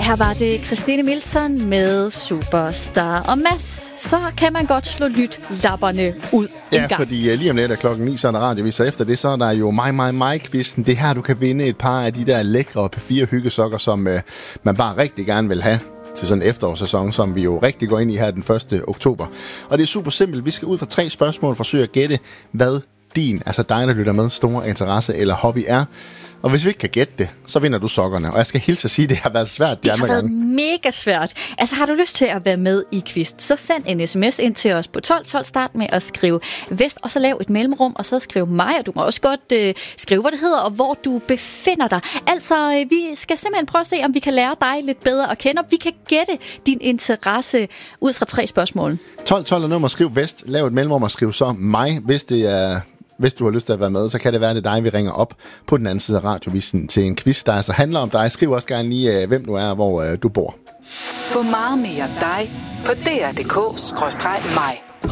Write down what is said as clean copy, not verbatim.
Her var det Christine Milton med Superstar. Og Mads, så kan man godt slå lytlapperne ud en gang. Ja, fordi lige om lidt er klokken 9, så er der radiovis, og efter det, så er der jo mig-quizzen. Det her, du kan vinde et par af de der lækre P4-hyggesokker, som man bare rigtig gerne vil have til sådan en efterårssæson, som vi jo rigtig går ind i her den 1. oktober. Og det er super simpelt. Vi skal ud fra 3 spørgsmål forsøge at gætte, hvad din, altså dig, der lytter med, store interesse eller hobby er. Og hvis vi ikke kan gætte det, så vinder du sokkerne. Og jeg skal hilse at sige, at det har været svært de andre gange. Det har været mega svært. Altså, har du lyst til at være med i quiz, så send en sms ind til os på 1212. Start med at skrive Vest, og så lav et mellemrum, og så skriv mig. Og du må også godt skrive, hvad det hedder, og hvor du befinder dig. Altså, vi skal simpelthen prøve at se, om vi kan lære dig lidt bedre at kende. Vi kan gætte din interesse ud fra 3 spørgsmål. 1212 er nummer, skriv Vest, lav et mellemrum og skriv så mig, hvis du har lyst til at være med, så kan det være, det dig, vi ringer op på den anden side af radiovisen til en quiz, der altså handler om dig. Skriv også gerne lige, hvem du er og hvor du bor. Få meget mere dig på dr.dk/mig.